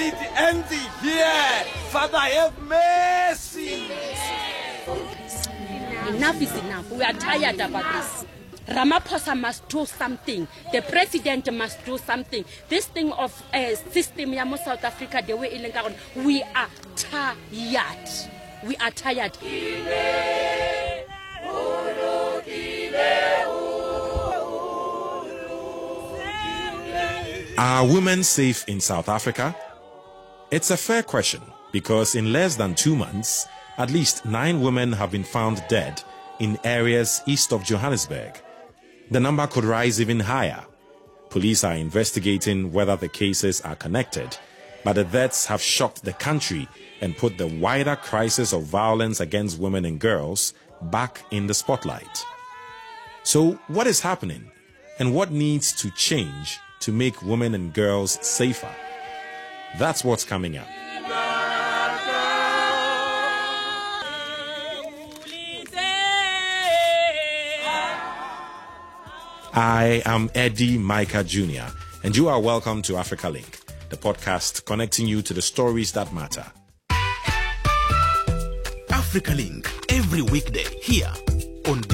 it ends here. Father, have mercy. Enough is enough. We are tired about this. Ramaphosa must do something. The president must do something. This thing of system ya mo South Africa, the way it is, we are tired. We are tired. Are women safe in South Africa? It's a fair question because in less than 2 months, at least 9 women have been found dead in areas east of Johannesburg. The number could rise even higher. Police are investigating whether the cases are connected, but the deaths have shocked the country and put the wider crisis of violence against women and girls back in the spotlight. So what is happening and what needs to change to make women and girls safer? That's what's coming up. I am Eddie Micah Jr., and you are welcome to Africa Link, the podcast connecting you to the stories that matter. Africa Link, every weekday here on